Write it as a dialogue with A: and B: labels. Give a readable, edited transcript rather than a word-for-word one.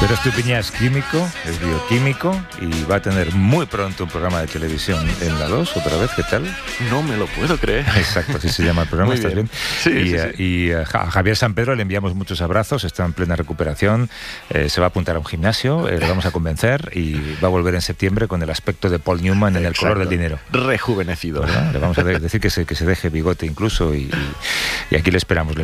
A: Pedro Estupiñán es químico, es bioquímico y va a tener muy pronto un programa de televisión en la 2, otra vez, ¿qué tal?
B: No me lo puedo creer.
A: Exacto, así se llama el programa, ¿estás bien?
B: Sí,
A: Y a Javier San Pedro le enviamos muchos abrazos, está en plena recuperación, se va a apuntar a un gimnasio, le vamos a convencer y va a volver en septiembre con el aspecto de Paul Newman en El color del dinero.
B: Rejuvenecido.
A: ¿Verdad? Le vamos a decir que se deje bigote incluso y aquí le esperamos.